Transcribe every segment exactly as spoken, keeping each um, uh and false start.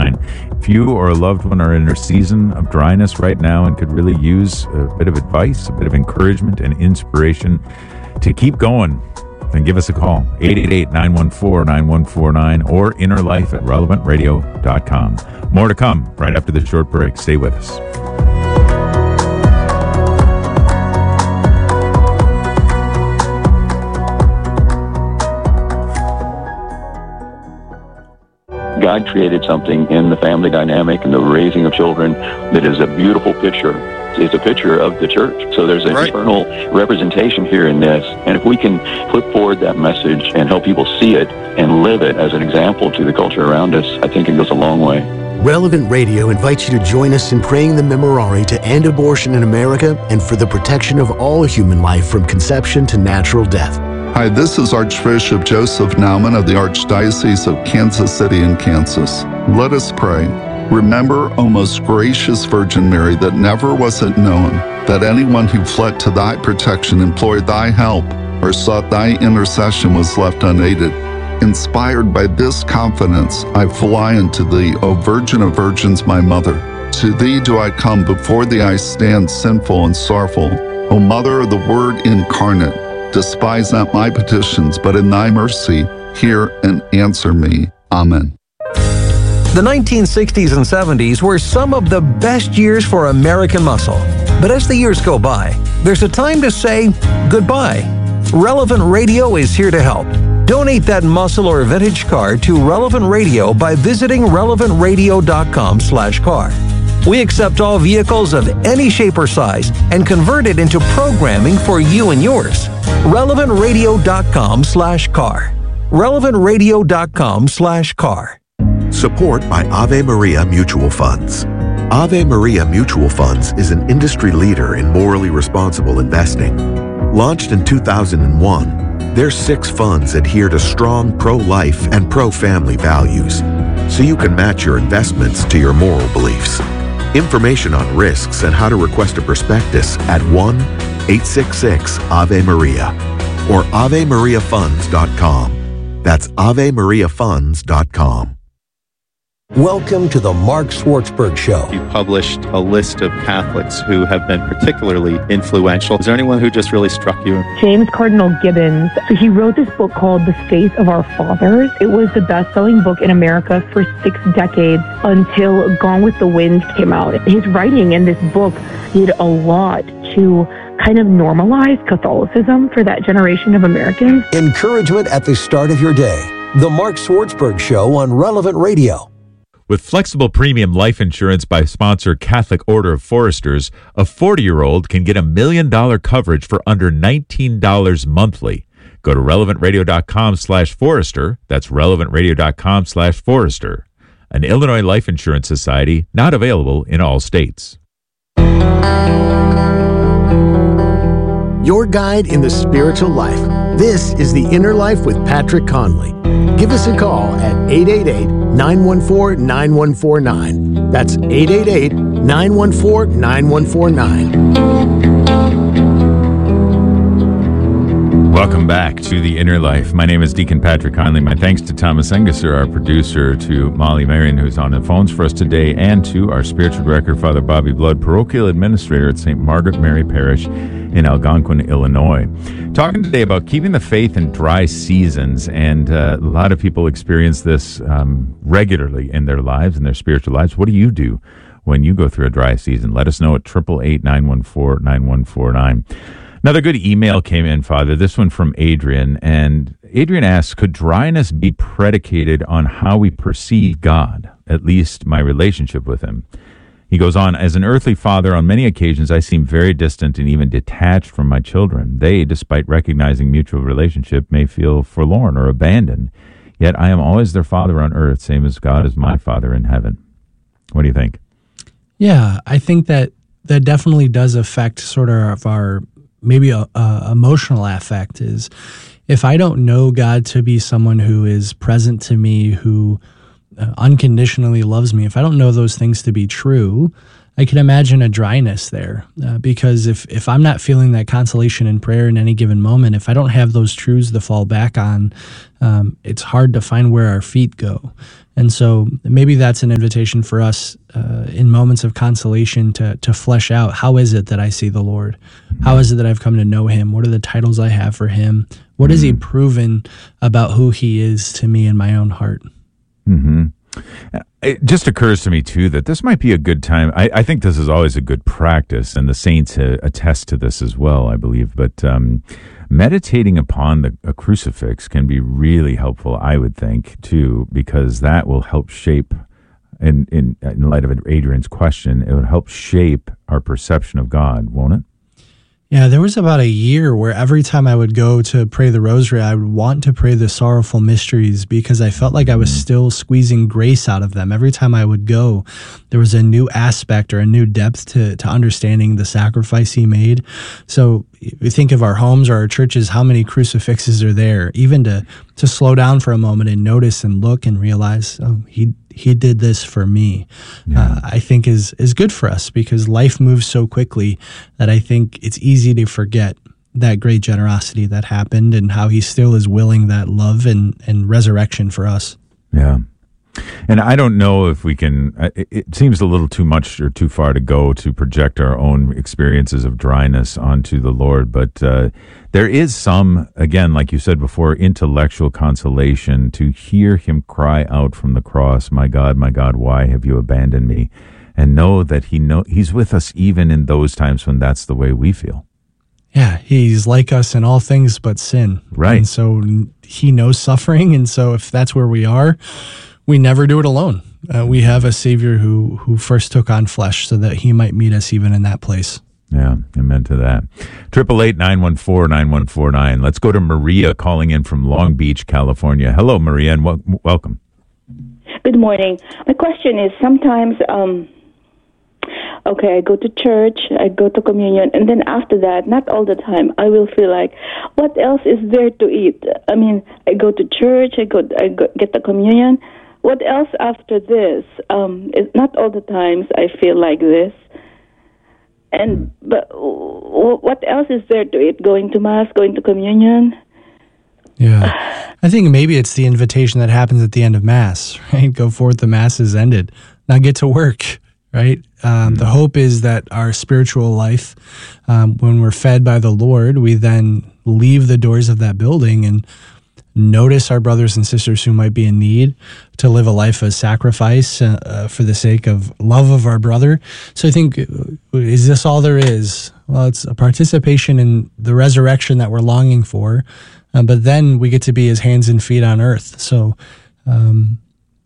nine. If you or a loved one are in a season of dryness right now and could really use a bit of advice, a bit of encouragement and inspiration to keep going, then give us a call, eight eight eight, nine one four, nine one four nine or innerlife at relevant radio dot com. More to come right after this short break. Stay with us. God created something in the family dynamic and the raising of children that is a beautiful picture. It's a picture of the church. So there's an right. eternal representation here in this. And if we can put forward that message and help people see it and live it as an example to the culture around us, I think it goes a long way. Relevant Radio invites you to join us in praying the Memorare to end abortion in America and for the protection of all human life from conception to natural death. Hi, this is Archbishop Joseph Naumann of the Archdiocese of Kansas City in Kansas. Let us pray. Remember, O most gracious Virgin Mary, that never was it known that anyone who fled to thy protection, implored thy help, or sought thy intercession was left unaided. Inspired by this confidence, I fly unto thee, O Virgin of Virgins, my Mother. To thee do I come, before thee I stand sinful and sorrowful. O Mother of the Word incarnate, despise not my petitions, but in thy mercy hear and answer me. Amen. The nineteen sixties and seventies were some of the best years for American muscle. But as the years go by, there's a time to say goodbye. Relevant Radio is here to help. Donate that muscle or vintage car to Relevant Radio by visiting relevant radio dot com slash car. We accept all vehicles of any shape or size and convert it into programming for you and yours. relevant radio dot com slash car. relevant radio dot com slash car. Support by Ave Maria Mutual Funds. Ave Maria Mutual Funds is an industry leader in morally responsible investing. Launched in two thousand one, their six funds adhere to strong pro-life and pro-family values, so you can match your investments to your moral beliefs. Information on risks and how to request a prospectus at one eight six six Ave Maria or ave maria funds dot com. That's ave maria funds dot com. Welcome to the Mark Swartzberg Show. You published a list of Catholics who have been particularly influential. Is there anyone who just really struck you? James Cardinal Gibbons. So he wrote this book called The Faith of Our Fathers. It was the best-selling book in America for six decades until Gone with the Wind came out. His writing in this book did a lot to kind of normalize Catholicism for that generation of Americans. Encouragement at the start of your day. The Mark Swartzberg Show on Relevant Radio. With flexible premium life insurance by sponsor Catholic Order of Foresters, a forty-year-old can get a million dollar coverage for under nineteen dollars monthly. Go to relevant radio dot com slash forester. That's relevant radio dot com slash forester. An Illinois Life Insurance Society, not available in all states. Your guide in the spiritual life. This is The Inner Life with Patrick Conley. Give us a call at eight eight eight, nine one four, nine one four nine. That's eight eight eight, nine one four, nine one four nine. Welcome back to The Inner Life. My name is Deacon Patrick Conley. My thanks to Thomas Engesser, our producer, to Molly Marion, who's on the phones for us today, and to our spiritual director, Father Bobby Blood, parochial administrator at Saint Margaret Mary Parish in Algonquin, Illinois. Talking today about keeping the faith in dry seasons, and uh, a lot of people experience this um, regularly in their lives, in their spiritual lives. What do you do when you go through a dry season? Let us know at eight eight eight, nine one four, nine one four nine. Another good email came in, Father, this one from Adrian, and Adrian asks, could dryness be predicated on how we perceive God, at least my relationship with him? He goes on, as an earthly father, on many occasions I seem very distant and even detached from my children. They, despite recognizing mutual relationship, may feel forlorn or abandoned. Yet I am always their father on earth, same as God is my father in heaven. What do you think? Yeah, I think that that definitely does affect sort of our, maybe a, a emotional affect is if I don't know God to be someone who is present to me, who uh, unconditionally loves me, if I don't know those things to be true, I can imagine a dryness there uh, because if, if I'm not feeling that consolation in prayer in any given moment, if I don't have those truths to fall back on, um, it's hard to find where our feet go. And so maybe that's an invitation for us uh, in moments of consolation to to flesh out, how is it that I see the Lord? How is it that I've come to know him? What are the titles I have for him? What has he proven about who he is to me in my own heart? Mm-hmm. It just occurs to me, too, that this might be a good time. I, I think this is always a good practice, and the saints uh, attest to this as well, I believe. But um, meditating upon the a crucifix can be really helpful, I would think, too, because that will help shape, in, in, in light of Adrian's question, it would help shape our perception of God, won't it? Yeah, there was about a year where every time I would go to pray the rosary, I would want to pray the sorrowful mysteries because I felt like I was still squeezing grace out of them. Every time I would go, there was a new aspect or a new depth to, to understanding the sacrifice he made. So we think of our homes or our churches, how many crucifixes are there, even to, to slow down for a moment and notice and look and realize, oh, he He did this for me, yeah. uh, I think is is good for us because life moves so quickly that I think it's easy to forget that great generosity that happened and how he still is willing that love and, and resurrection for us. Yeah. And I don't know if we can, it seems a little too much or too far to go to project our own experiences of dryness onto the Lord. But uh, there is some, again, like you said before, intellectual consolation to hear him cry out from the cross, my God, my God, why have you abandoned me? And know that he know he's with us even in those times when that's the way we feel. Yeah, he's like us in all things but sin. Right. And so he knows suffering. And so if that's where we are, we never do it alone. Uh, we have a Savior who who first took on flesh so that he might meet us even in that place. Yeah, amen to that. Triple eight nine one four nine one four nine. Let's go to Maria calling in from Long Beach, California. Hello, Maria, and w- welcome. Good morning. My question is sometimes, um, okay, I go to church, I go to communion, and then after that, not all the time, I will feel like, what else is there to eat? I mean, I go to church, I go, I go get the communion. What else after this? Um, it's not all the times I feel like this. And but what else is there to eat? Going to Mass, going to communion? Yeah. I think maybe it's the invitation that happens at the end of Mass, right? Go forth, the Mass is ended. Now get to work, right? Um, the hope is that our spiritual life, um, when we're fed by the Lord, we then leave the doors of that building and notice our brothers and sisters who might be in need, to live a life of sacrifice uh, for the sake of love of our brother. So I think, is this all there is? Well, it's a participation in the resurrection that we're longing for, uh, but then we get to be his hands and feet on earth. So um,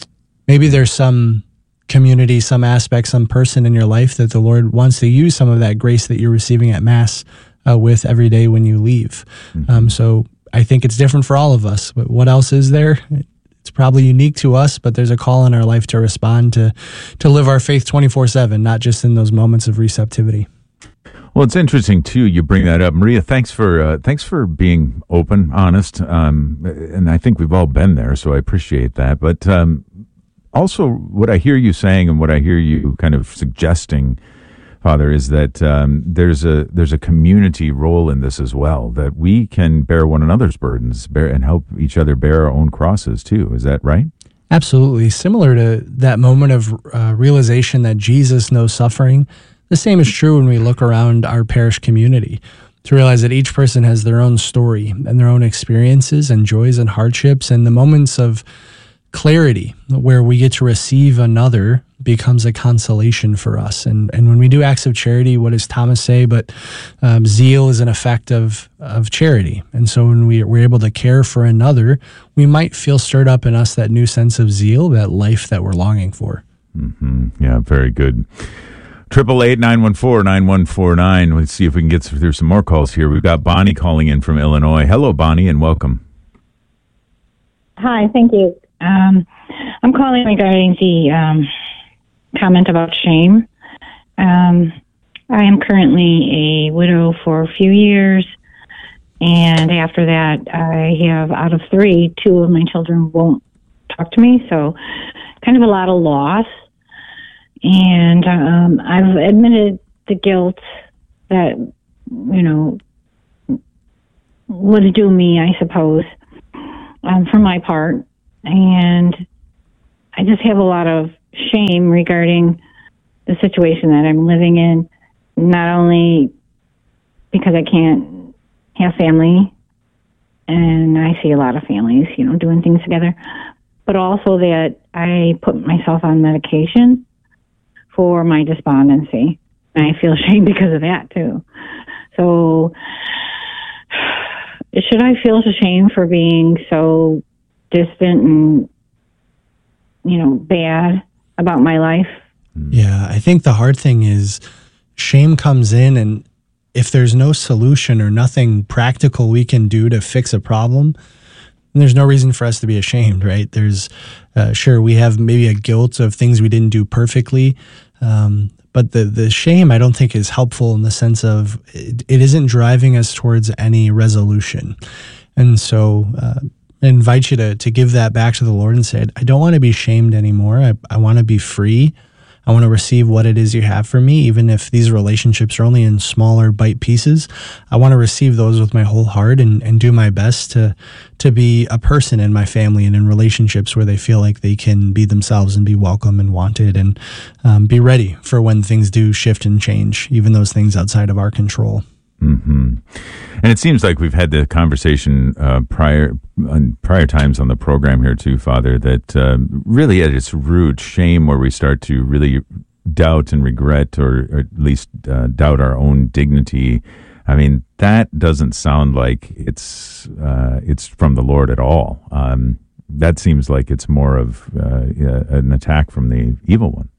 maybe there's some community, some aspect, some person in your life that the Lord wants to use some of that grace that you're receiving at Mass uh, with every day when you leave. Mm-hmm. Um, so I think it's different for all of us, but what else is there? It's probably unique to us, but there's a call in our life to respond, to to live our faith twenty-four seven, not just in those moments of receptivity. Well, it's interesting too. You bring that up, Maria. Thanks for uh, thanks for being open, honest, um, and I think we've all been there, so I appreciate that. But um, also, what I hear you saying and what I hear you kind of suggesting, Father, is that um, there's a there's a community role in this as well, that we can bear one another's burdens, bear and help each other bear our own crosses too. Is that right? Absolutely. Similar to that moment of uh, realization that Jesus knows suffering, the same is true when we look around our parish community, to realize that each person has their own story and their own experiences and joys and hardships, and the moments of clarity where we get to receive another becomes a consolation for us. And and when we do acts of charity, what does Thomas say? But um, zeal is an effect of of charity. And so when we, we're able to care for another, we might feel stirred up in us that new sense of zeal, that life that we're longing for. Mm-hmm. Yeah, very good. Triple eight nine one four nine one four nine. Let's see if we can get through some more calls here. We've got Bonnie calling in from Illinois. Hello, Bonnie, and welcome. Hi, thank you. Um, I'm calling regarding the um, comment about shame. Um, I am currently a widow for a few years, and after that, I have, out of three, two of my children won't talk to me, so kind of a lot of loss. And um, I've admitted the guilt that, you know, was due me, I suppose, um, for my part. And I just have a lot of shame regarding the situation that I'm living in, not only because I can't have family, and I see a lot of families, you know, doing things together, but also that I put myself on medication for my despondency. And I feel shame because of that, too. So should I feel shame for being so distant and, you know, bad about my life? Yeah, I think the hard thing is shame comes in, and if there's no solution or nothing practical we can do to fix a problem, then there's no reason for us to be ashamed, right? There's, uh, sure, we have maybe a guilt of things we didn't do perfectly, um, but the, the shame I don't think is helpful in the sense of it, it isn't driving us towards any resolution. And so uh, I invite you to, to give that back to the Lord and say, I don't want to be shamed anymore. I, I want to be free. I want to receive what it is you have for me, even if these relationships are only in smaller bite pieces. I want to receive those with my whole heart and, and do my best to to be a person in my family and in relationships where they feel like they can be themselves and be welcome and wanted, and um, be ready for when things do shift and change, even those things outside of our control. Mm-hmm. And it seems like we've had the conversation uh, prior on prior times on the program here too, Father, that uh, really at its root, shame, where we start to really doubt and regret, or, or at least uh, doubt our own dignity. I mean, that doesn't sound like it's uh, it's from the Lord at all. Um, that seems like it's more of uh, an attack from the evil one.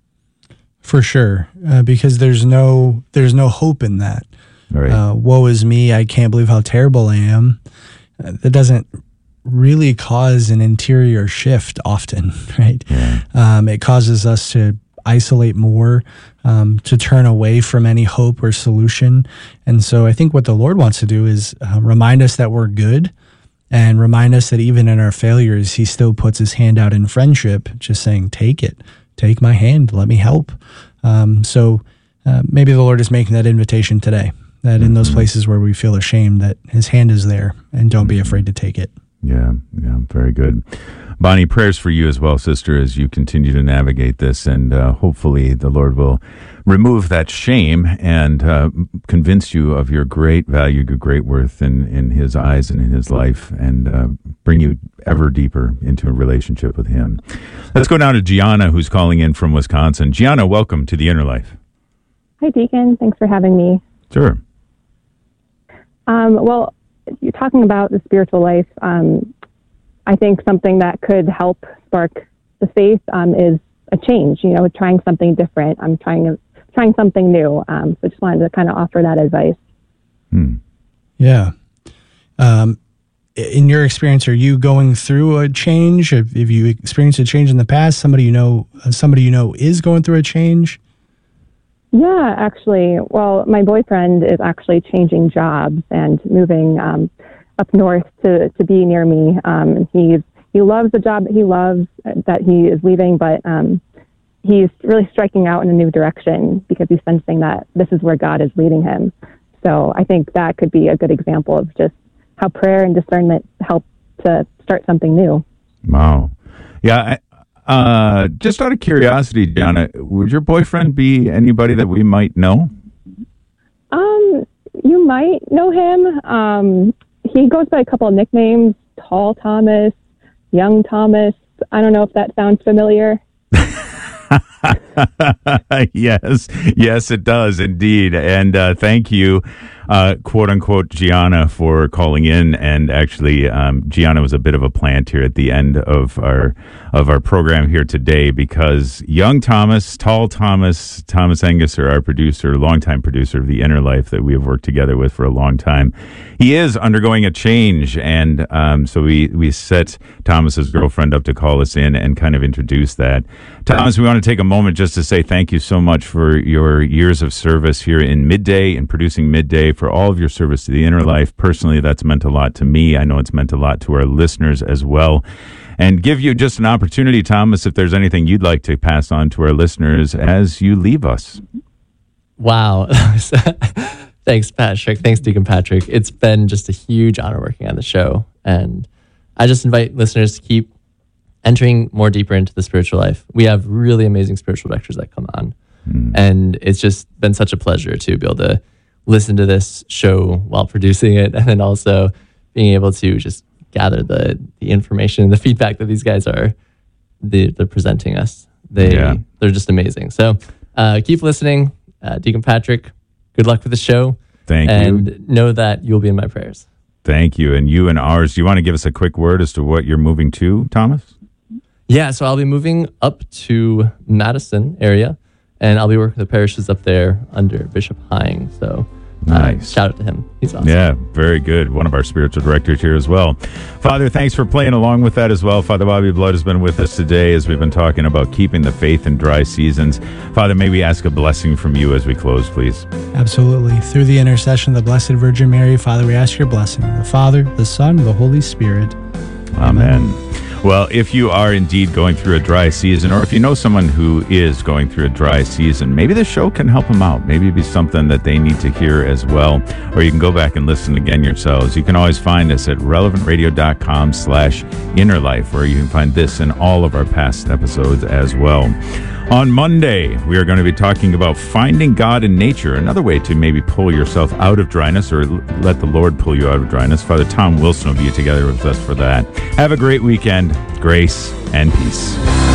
For sure, uh, because there's no there's no hope in that. Right. Uh, woe is me, I can't believe how terrible I am. Uh, that doesn't really cause an interior shift often, right? Yeah. Um, it causes us to isolate more, um, to turn away from any hope or solution. And so I think what the Lord wants to do is uh, remind us that we're good, and remind us that even in our failures, he still puts his hand out in friendship, just saying, take it, take my hand, let me help. Um, so uh, maybe the Lord is making that invitation today. That in those places where we feel ashamed, that his hand is there, and don't be afraid to take it. Yeah, yeah, very good. Bonnie, prayers for you as well, sister, as you continue to navigate this, and uh, hopefully the Lord will remove that shame and uh, convince you of your great value, your great worth in, in his eyes and in his life, and uh, bring you ever deeper into a relationship with him. Let's go down to Gianna, who's calling in from Wisconsin. Gianna, welcome to The Inner Life. Hi, Deacon. Thanks for having me. Sure. Um, well, you're talking about the spiritual life. Um, I think something that could help spark the faith um, is a change. You know, trying something different. I'm trying to, trying something new. Um, so just wanted to kind of offer that advice. Hmm. Yeah. Um, in your experience, are you going through a change? Have, have you experienced a change in the past? Somebody you know, somebody you know is going through a change? Yeah, actually. Well, my boyfriend is actually changing jobs and moving um, up north to, to be near me. Um, he's he loves the job that he loves that he is leaving, but um, he's really striking out in a new direction because he's sensing that this is where God is leading him. So I think that could be a good example of just how prayer and discernment help to start something new. Wow. Yeah. I, Uh, just out of curiosity, Gianna, would your boyfriend be anybody that we might know? Um, you might know him. Um, he goes by a couple of nicknames: Tall Thomas, Young Thomas. I don't know if that sounds familiar. Yes, yes, it does indeed. And uh, thank you, uh, quote unquote, Gianna, for calling in. And actually, um, Gianna was a bit of a plant here at the end of our of our program here today, because young Thomas, tall Thomas, Thomas Engesser, our producer, longtime producer of The Inner Life that we have worked together with for a long time, he is undergoing a change. And um, so we, we set Thomas's girlfriend up to call us in and kind of introduce that. Thomas, we want to take a moment just to say thank you so much for your years of service here in Midday and producing Midday, for all of your service to The Inner Life. Personally, that's meant a lot to me. I know it's meant a lot to our listeners as well. and give you just an opportunity, Thomas, if there's anything you'd like to pass on to our listeners as you leave us. Wow. Thanks, Patrick. Thanks, Deacon Patrick. It's been just a huge honor working on the show. And I just invite listeners to keep entering more deeper into the spiritual life. We have really amazing spiritual directors that come on. Mm. And it's just been such a pleasure to be able to listen to this show while producing it, and then also being able to just gather the, the information and the feedback that these guys are the, they're presenting us. They, yeah. They're just amazing. So uh, keep listening. Uh, Deacon Patrick, good luck with the show. Thank and you. And know that you'll be in my prayers. Thank you. And you and ours. Do you want to give us a quick word as to what you're moving to, Thomas? Yeah, so I'll be moving up to Madison area, and I'll be working with the parishes up there under Bishop Hying. So nice. Uh, shout out to him. He's awesome. Yeah, very good. One of our spiritual directors here as well. Father, thanks for playing along with that as well. Father Bobby Blood has been with us today as we've been talking about keeping the faith in dry seasons. Father, may we ask a blessing from you as we close, please? Absolutely. Through the intercession of the Blessed Virgin Mary, Father, we ask your blessing. The Father, the Son, the Holy Spirit. Amen. Amen. Well, if you are indeed going through a dry season, or if you know someone who is going through a dry season, maybe the show can help them out. Maybe it'd be something that they need to hear as well. Or you can go back and listen again yourselves. You can always find us at relevantradio.com slash innerlife, where you can find this and all of our past episodes as well. On Monday, we are going to be talking about finding God in nature, another way to maybe pull yourself out of dryness or let the Lord pull you out of dryness. Father Tom Wilson will be together with us for that. Have a great weekend. Grace and peace.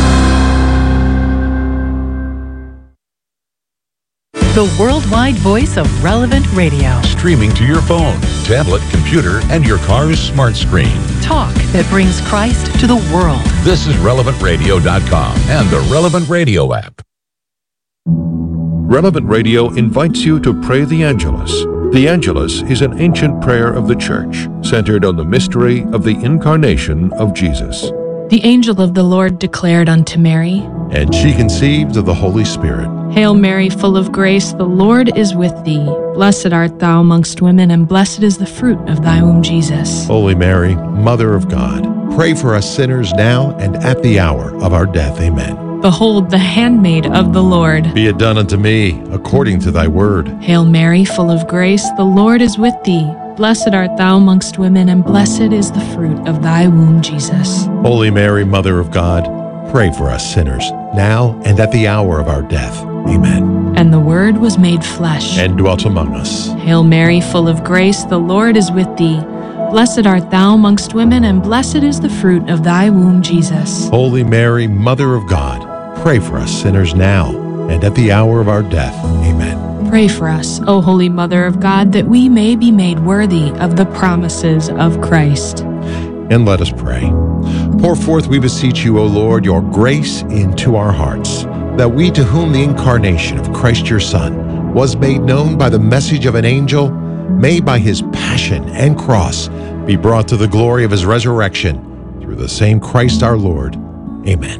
The worldwide voice of Relevant Radio. Streaming to your phone, tablet, computer, and your car's smart screen. Talk that brings Christ to the world. This is relevant radio dot com and the Relevant Radio app. Relevant Radio invites you to pray the Angelus. The Angelus is an ancient prayer of the Church, centered on the mystery of the incarnation of Jesus. The angel of the Lord declared unto Mary, and she conceived of the Holy Spirit. Hail Mary, full of grace, the Lord is with thee. Blessed art thou amongst women, and blessed is the fruit of thy womb, Jesus. Holy Mary, Mother of God, pray for us sinners now and at the hour of our death. Amen. Behold, the handmaid of the Lord. Be it done unto me according to thy word. Hail Mary, full of grace, the Lord is with thee. Blessed art thou amongst women, and blessed is the fruit of thy womb, Jesus. Holy Mary, Mother of God, pray for us sinners, now and at the hour of our death. Amen. And the Word was made flesh, and dwelt among us. Hail Mary, full of grace, the Lord is with thee. Blessed art thou amongst women, and blessed is the fruit of thy womb, Jesus. Holy Mary, Mother of God, pray for us sinners now and at the hour of our death. Amen. Pray for us, O Holy Mother of God, that we may be made worthy of the promises of Christ. And let us pray. Pour forth, we beseech you, O Lord, your grace into our hearts, that we, to whom the incarnation of Christ your Son was made known by the message of an angel, may by his passion and cross be brought to the glory of his resurrection, through the same Christ our Lord. Amen.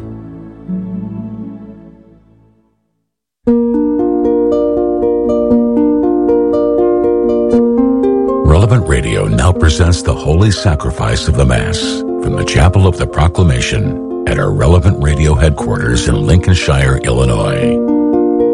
Relevant Radio now presents the Holy Sacrifice of the Mass from the Chapel of the Proclamation at our Relevant Radio headquarters in Lincolnshire, Illinois.